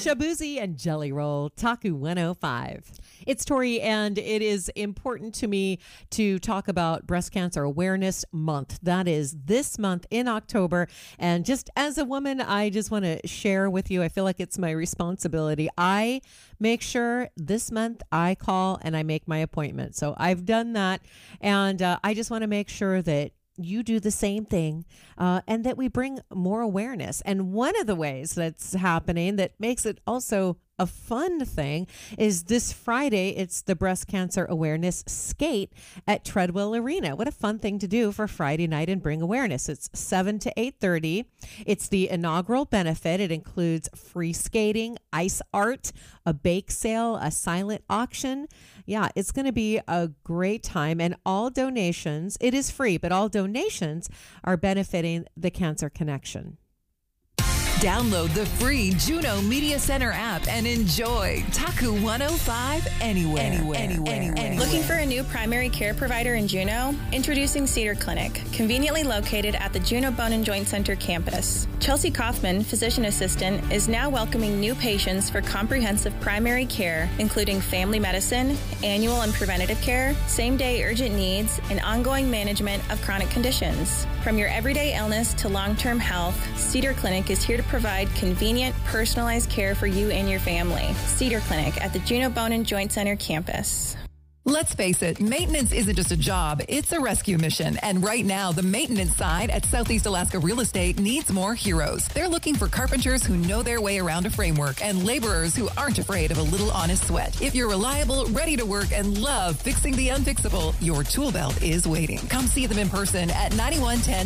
Shabuzi and Jelly Roll, Taku 105. It's Tori, and it is important to me to talk about Breast Cancer Awareness Month. That is this month in October. And just as a woman, I just want to share with you, I feel like it's my responsibility. I make sure this month I call and I make my appointment. So I've done that. And I just want to make sure that you do the same thing and that we bring more awareness. And one of the ways that's happening that makes it also a fun thing is this Friday, it's the Breast Cancer Awareness Skate at Treadwell Arena. What a fun thing to do for Friday night and bring awareness. It's 7 to 8:30. It's the inaugural benefit. It includes free skating, ice art, a bake sale, a silent auction. Yeah, it's going to be a great time. And all donations, it is free, but all donations are benefiting the Cancer Connection. Download the free Juno Media Center app and enjoy Taku 105 anywhere. Looking for a new primary care provider in Juneau? Introducing Cedar Clinic, conveniently located at the Juneau Bone and Joint Center campus. Chelsea Kaufman, physician assistant, is now welcoming new patients for comprehensive primary care, including family medicine, annual and preventative care, same-day urgent needs, and ongoing management of chronic conditions. From your everyday illness to long-term health, Cedar Clinic is here to provide convenient, personalized care for you and your family. Cedar Clinic at the Juneau Bone and Joint Center campus. Let's face it, maintenance isn't just a job, it's a rescue mission. And right now, the maintenance side at Southeast Alaska Real Estate needs more heroes. They're looking for carpenters who know their way around a framework and laborers who aren't afraid of a little honest sweat. If you're reliable, ready to work, and love fixing the unfixable, your tool belt is waiting. Come see them in person at 9110